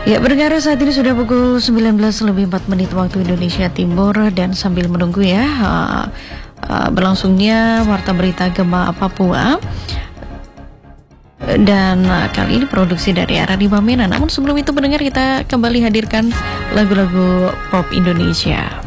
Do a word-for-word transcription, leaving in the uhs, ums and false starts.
Ya, pendengar, saat ini sudah pukul sembilan belas lebih empat menit waktu Indonesia Timur, dan sambil menunggu ya uh, uh, berlangsungnya Warta Berita Gema Papua, dan uh, kali ini produksi dari Aradi Bamena. Namun sebelum itu, pendengar, kita kembali hadirkan lagu-lagu pop Indonesia.